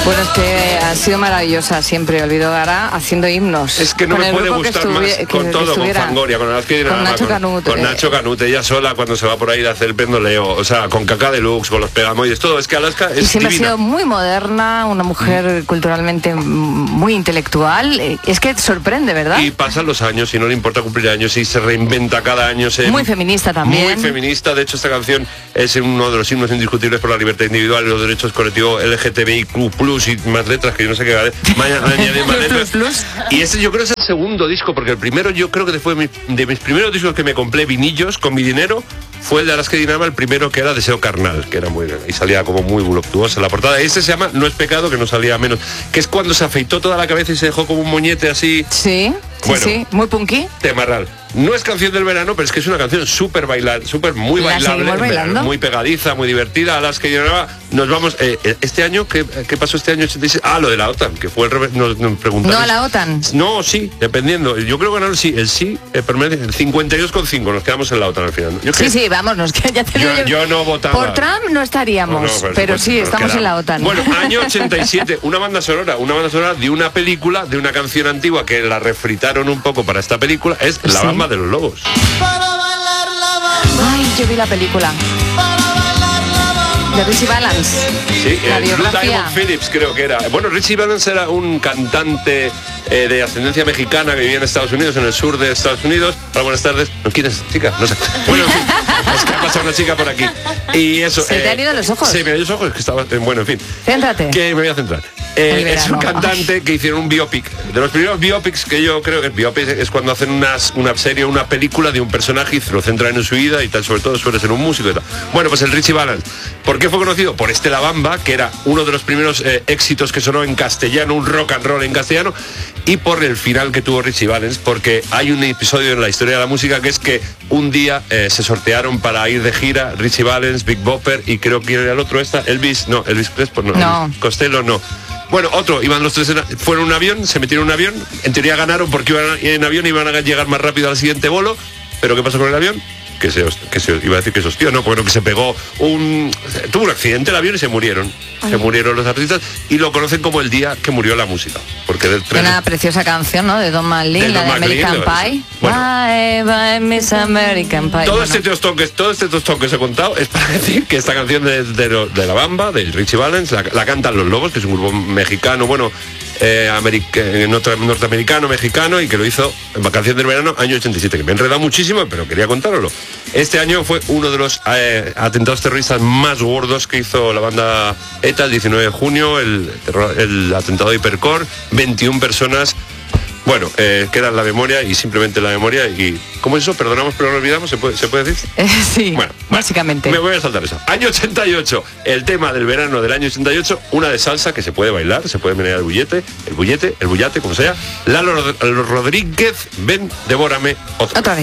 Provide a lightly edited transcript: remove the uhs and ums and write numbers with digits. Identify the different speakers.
Speaker 1: Bueno, es que ha sido maravillosa siempre, Olvido Gara, haciendo himnos.
Speaker 2: Es que no me puede gustar más con todo, con Fangoria, con Alaska y
Speaker 1: con Nacho Canut.
Speaker 2: Con Nacho Canut, ella sola cuando se va por ahí a hacer el pendoleo, o sea, con Caca Deluxe, con los Pegamoides, todo. Es que Alaska es
Speaker 1: siempre
Speaker 2: divina.
Speaker 1: Ha sido muy moderna, una mujer culturalmente muy intelectual. Es que sorprende, ¿verdad?
Speaker 2: Y pasan los años y no le importa cumplir años y se reinventa cada año.
Speaker 1: Muy feminista también.
Speaker 2: Muy feminista, de hecho esta canción es uno de los himnos indiscutibles por la libertad individual y los derechos colectivos LGTBIQ+, y más letras que yo no sé qué vale. Añadir más letras. Y ese yo creo es el segundo disco, porque el primero yo creo que fue de mis primeros discos que me compré vinillos con mi dinero, fue el de Alaska y Dinarama, el primero que era Deseo Carnal, que era muy, y salía como muy voluptuosa en la portada. Ese se llama No es pecado, que no salía menos, que es cuando se afeitó toda la cabeza y se dejó como un moñete así.
Speaker 1: Sí, bueno, sí, muy punky.
Speaker 2: Temarral. No es canción del verano, pero es que es una canción súper muy bailable, muy pegadiza, muy divertida. Alaska y Dinarama. Nos vamos, este año, ¿qué pasó este año? Lo de la OTAN, que fue el revés, nos preguntaron.
Speaker 1: ¿No a la OTAN?
Speaker 2: No, sí, dependiendo. Yo creo que ganó el 52,5, nos quedamos en la OTAN al final.
Speaker 1: Sí, vámonos, que ya te digo
Speaker 2: yo no votaba.
Speaker 1: Por Trump no estaríamos, pero sí, estamos en la OTAN.
Speaker 2: Bueno, año 87, una banda sonora de una película, de una canción antigua que la refritaron un poco para esta película, es La Bamba de los Lobos.
Speaker 1: Ay, yo vi la película. De Richie Valens.
Speaker 2: Sí,
Speaker 1: la
Speaker 2: Blue
Speaker 1: biografía.
Speaker 2: Diamond Phillips creo que era. Bueno, Richie Valens era un cantante de ascendencia mexicana que vivía en Estados Unidos, en el sur de Estados Unidos. Hola, buenas tardes. ¿No quieres, chica? No sé. Bueno, en fin, es que ha pasado una chica por aquí. Y eso.
Speaker 1: ¿Se te han ido los ojos?
Speaker 2: Se me han ido los ojos, que estaba. Bueno, en fin.
Speaker 1: Céntrate.
Speaker 2: Que me voy a centrar. Es un cantante que hicieron un biopic. De los primeros biopics que yo creo que el biopic es cuando hacen una serie o una película de un personaje y se lo centran en su vida y tal, sobre todo suele ser un músico y tal. Bueno, pues el Richie Valens. ¿Por qué fue conocido? Por La Bamba, que era uno de los primeros éxitos que sonó en castellano, un rock and roll en castellano, y por el final que tuvo Richie Valens, porque hay un episodio en la historia de la música que es que un día se sortearon para ir de gira Richie Valens, Big Bopper y creo que era el otro Elvis Crespo, no. Elvis Costello, no. Bueno, iban los tres, fueron en un avión, se metieron en un avión, en teoría ganaron porque iban en avión y iban a llegar más rápido al siguiente bolo, pero ¿qué pasó con el avión? Que se iba a decir que se hostió, no, bueno, que se pegó tuvo un accidente el avión y se murieron. Se murieron los artistas y lo conocen como el día que murió la música. Porque
Speaker 1: una preciosa canción, ¿no? De Don McLean, la de American Pie.
Speaker 2: Bueno,
Speaker 1: bye, Miss American Pie.
Speaker 2: Todo este tostón que os he contado es para decir que esta canción de La Bamba, de Richie Valens, la cantan Los Lobos, que es un grupo mexicano, bueno, norteamericano, mexicano, y que lo hizo en Vacación del Verano, año 87, que me he enredado muchísimo, pero quería contároslo. Este año fue uno de los atentados terroristas más gordos que hizo la banda ETA, el 19 de junio, el atentado de Hipercore, 21 personas. Bueno, queda en la memoria y simplemente en la memoria. Y ¿cómo es eso? Perdonamos pero no olvidamos, ¿se puede decir?
Speaker 1: Sí, bueno, básicamente.
Speaker 2: Me voy a saltar eso. Año 88, el tema del verano del año 88, una de salsa que se puede bailar, se puede menear el bullate, como sea. Lalo Rodríguez, ven, devórame otra vez.